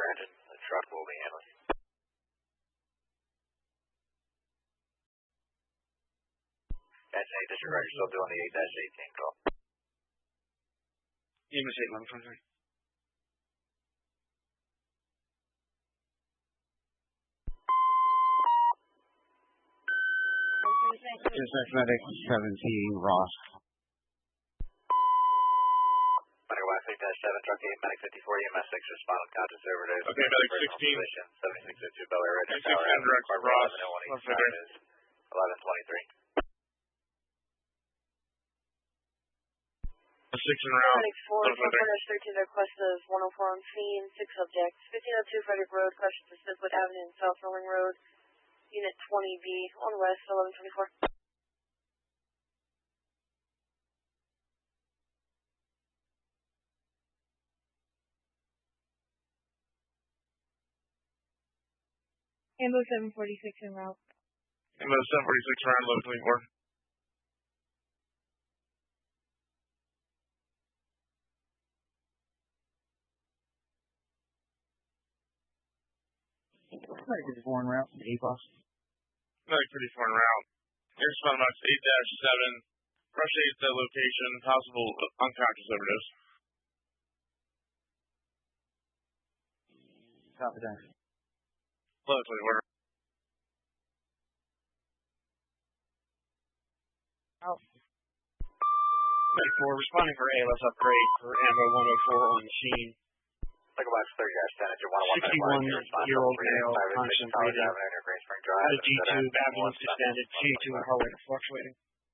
engine. The truck will be handling. Dash 8, disregard, you're still doing the 8-18 call. EMS 81123. Dispatch medic 17 Ross. Medic Y6-7, truck 8, medic 54, EMS 6, respond with conscious overdose. Okay, medic 16. 7602 Bel Air, right Medic now, 16, direct to Ross. 1123. 6 en route. Medic 4, Fort 13, request of 104 on scene, 6 subjects. 1502 Frederick Road, question to Smithwood Avenue and South Rolling Road. Unit 20B, on west, 1124. Ambo 746 en route. Ambo 746 around 1124. Medic 54 en route. APOS. Medic 54 en route. Air respond box 8-7. Rush 8 to location. Possible unconscious overdose. Copy that. 1124. Out. Medic 4 responding for ALS upgrade for Ambo 104 on the scene. Medical box 30-10, engine 61-year-old male, constant breathing. Green Spring Drive. The G2, ambulance extended, G2 and heart rate fluctuating.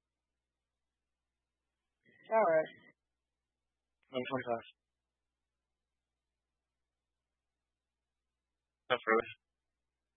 Alright. 1125. That's really.